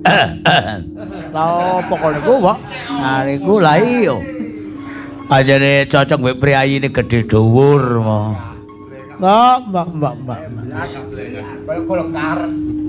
Lah apa kok niku, Pak? Nah niku lha iya. Anjene cocok mbek priyayine gedhe dhuwur. Mbak. Kaya golongan.